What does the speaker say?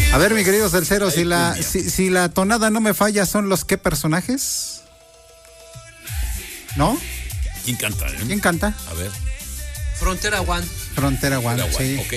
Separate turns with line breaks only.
A ver, mi querido Salcero, si la tonada no me falla, ¿son los qué personajes? ¿No?
¿Quién canta?
¿Quién canta?
A ver.
Frontera One.
Frontera One, sí.
Ok.